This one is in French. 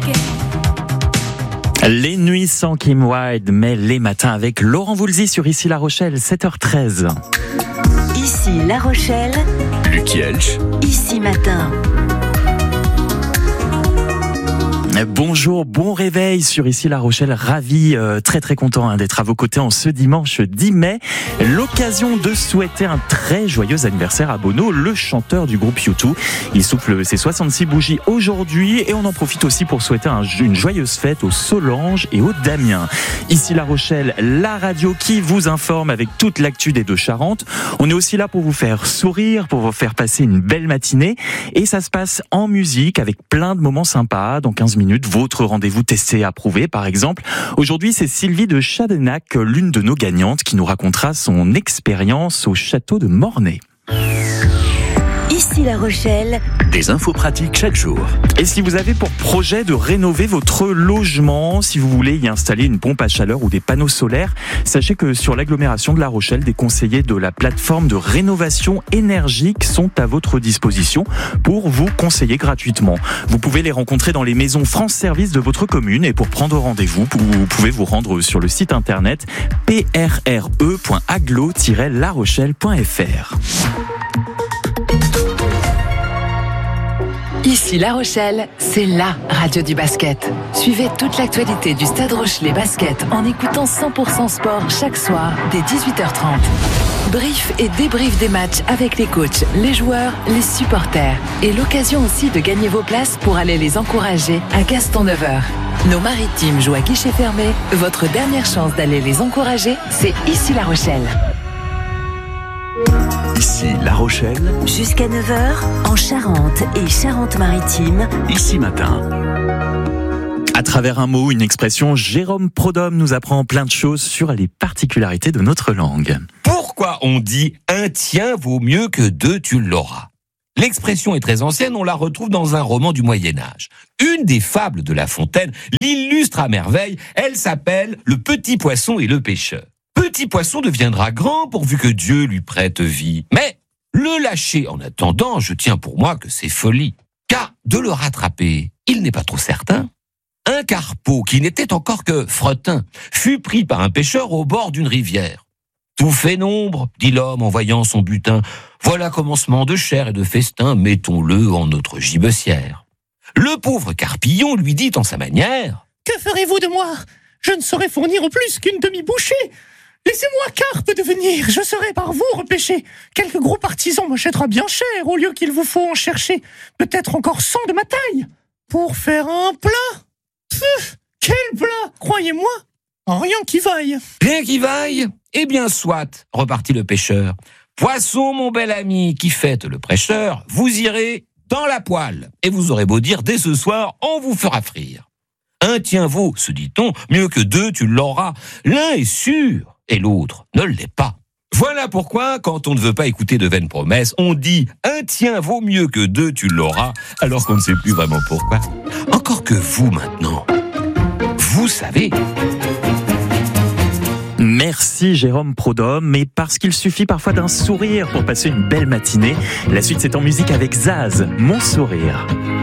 Les nuits sans Kim Wilde, mais les matins avec Laurent Voulzy sur Ici La Rochelle, 7h13. Ici La Rochelle, Luc Elch. Ici Matin. Bonjour, bon réveil sur Ici La Rochelle, ravi, très content d'être à vos côtés en ce dimanche 10 mai. L'occasion de souhaiter un très joyeux anniversaire à Bono, le chanteur du groupe U2. Il souffle ses 66 bougies aujourd'hui et on en profite aussi pour souhaiter une joyeuse fête aux Solange et aux Damien. Ici La Rochelle, la radio qui vous informe avec toute l'actu des Deux-Charentes. On est aussi là pour vous faire sourire, pour vous faire passer une belle matinée et ça se passe en musique avec plein de moments sympas. Dans 15 minutes, votre rendez-vous testé et approuvé, par exemple. Aujourd'hui, c'est Sylvie de Chadenac, l'une de nos gagnantes, qui nous racontera son expérience au château de Mornay. Ici La Rochelle, Des infos pratiques chaque jour. Et si vous avez pour projet de rénover votre logement, si vous voulez y installer une pompe à chaleur ou des panneaux solaires, sachez que sur l'agglomération de La Rochelle, des conseillers de la plateforme de rénovation énergique sont à votre disposition pour vous conseiller gratuitement. Vous pouvez les rencontrer dans les maisons France Service de votre commune et pour prendre rendez-vous, vous pouvez vous rendre sur le site internet prre.aglo-larochelle.fr. Ici La Rochelle, c'est la radio du basket. Suivez toute l'actualité du Stade Rochelet Basket en écoutant 100% sport chaque soir dès 18h30. Brief et débrief des matchs avec les coachs, les joueurs, les supporters. Et l'occasion aussi de gagner vos places pour aller les encourager à Gaston 9h. Nos maritimes jouent à guichet fermé. Votre dernière chance d'aller les encourager, c'est Ici La Rochelle. Ici La Rochelle, jusqu'à 9h, en Charente et Charente-Maritime. Ici Matin. À travers un mot, une expression, Jérôme Prodhomme nous apprend plein de choses sur les particularités de notre langue. Pourquoi on dit « un tien vaut mieux que deux tu l'auras » ? L'expression est très ancienne, on la retrouve dans un roman du Moyen-Âge. Une des fables de La Fontaine l'illustre à merveille, elle s'appelle « Le petit poisson et le pêcheur ». Petit poisson deviendra grand pourvu que Dieu lui prête vie. Mais le lâcher en attendant, je tiens pour moi que c'est folie. Car de le rattraper, il n'est pas trop certain. Un carpeau qui n'était encore que fretin fut pris par un pêcheur au bord d'une rivière. Tout fait nombre, dit l'homme en voyant son butin. Voilà commencement de chair et de festin, mettons-le en notre gibecière. Le pauvre carpillon lui dit en sa manière: « Que ferez-vous de moi ? Je ne saurais fournir au plus qu'une demi-bouchée. Laissez-moi carpe devenir, je serai par vous repêché. Quelque gros partisan m'achètera bien cher, au lieu qu'il vous faut en chercher peut-être encore 100 de ma taille. Pour faire un plat. Pfff, quel plat, croyez-moi. Rien qui vaille. » Rien qui vaille ? Eh bien soit, repartit le pêcheur. Poisson, mon bel ami, qui fête le prêcheur, vous irez dans la poêle. Et vous aurez beau dire, dès ce soir, on vous fera frire. Un tien vaut, se dit-on, mieux que deux tu l'auras. L'un est sûr, et l'autre ne l'est pas. Voilà pourquoi, quand on ne veut pas écouter de vaines promesses, on dit « un tien vaut mieux que deux tu l'auras », alors qu'on ne sait plus vraiment pourquoi. Encore que vous, maintenant, vous savez. Merci Jérôme Prodhomme, mais parce qu'il suffit parfois d'un sourire pour passer une belle matinée. La suite c'est en musique avec Zaz, Mon sourire.